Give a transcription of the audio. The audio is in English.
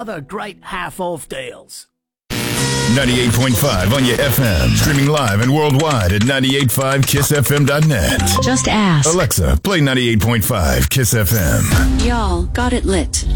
other great half-off deals. 98.5 on your FM. Streaming live and worldwide at 98.5kissfm.net. Just ask. Alexa, play 98.5 Kiss FM. Y'all got it lit.